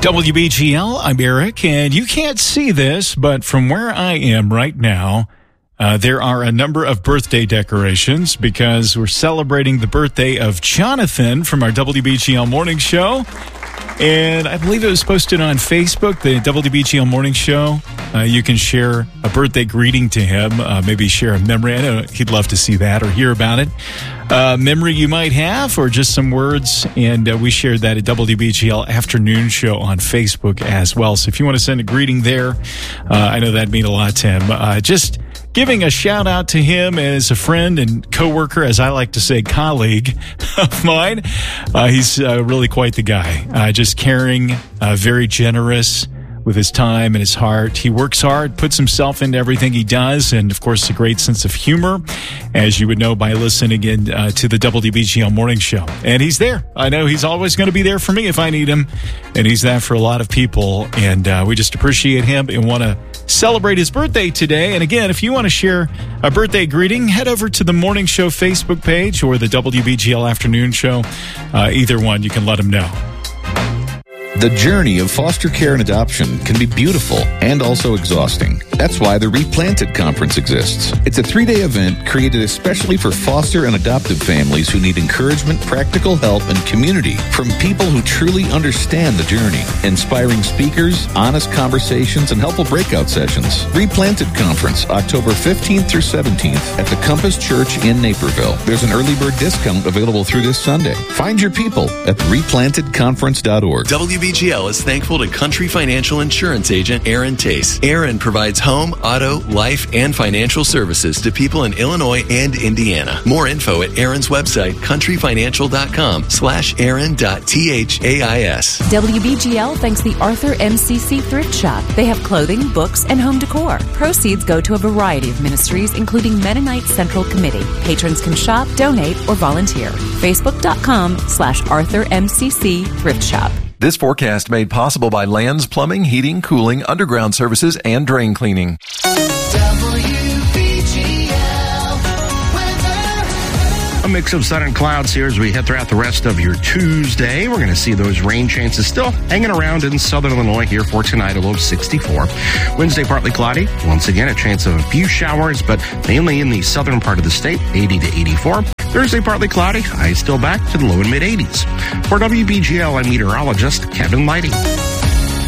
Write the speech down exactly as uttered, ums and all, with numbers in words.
W B G L, I'm Eric, and you can't see this, but from where I am right now, uh, there are a number of birthday decorations because we're celebrating the birthday of Jonathan from our W B G L Morning Show. And I believe it was posted on Facebook, the W B G L Morning Show. Uh, you can share a birthday greeting to him, uh, maybe share a memory. I know he'd love to see that or hear about it. Uh, memory you might have or just some words. And uh, we shared that at W B G L Afternoon Show on Facebook as well. So if you want to send a greeting there, uh, I know that'd mean a lot to him. Uh, just giving a shout out to him as a friend and coworker, as I like to say, colleague of mine. Uh, he's uh, really quite the guy. Uh, just caring, uh, very generous with his time and his heart. He works hard, puts himself into everything he does, and of course, a great sense of humor, as you would know by listening in uh, to the W B G L Morning Show. And he's there. I know he's always going to be there for me if I need him, and he's that for a lot of people. And uh, we just appreciate him and want to celebrate his birthday today. And again, if you want to share a birthday greeting, head over to the Morning Show Facebook page or the W B G L Afternoon Show. Uh, either one, you can let him know. The journey of foster care and adoption can be beautiful and also exhausting. That's why the Replanted Conference exists. It's a three-day event created especially for foster and adoptive families who need encouragement, practical help, and community from people who truly understand the journey. Inspiring speakers, honest conversations, and helpful breakout sessions. Replanted Conference, October fifteenth through seventeenth at the Compass Church in Naperville. There's an early bird discount available through this Sunday. Find your people at replanted conference dot org. W B G L is thankful to Country Financial Insurance Agent Aaron Tace. Aaron provides home, auto, life, and financial services to people in Illinois and Indiana. More info at Aaron's website, country financial dot com slash aaron dot thais. W B G L thanks the Arthur M C C Thrift Shop. They have clothing, books, and home decor. Proceeds go to a variety of ministries, including Mennonite Central Committee. Patrons can shop, donate, or volunteer. Facebook dot com slash Arthur M C C Thrift Shop. This forecast made possible by Lands Plumbing, Heating, Cooling, Underground Services, and Drain Cleaning. A mix of sun and clouds here as we head throughout the rest of your Tuesday. We're going to see those rain chances still hanging around in southern Illinois here for tonight, a low of sixty-four. Wednesday, partly cloudy. Once again, a chance of a few showers, but mainly in the southern part of the state, eighty to eighty-four. Thursday, partly cloudy. Highs still back to the low and mid eighties. For W B G L, I'm meteorologist Kevin Lighting.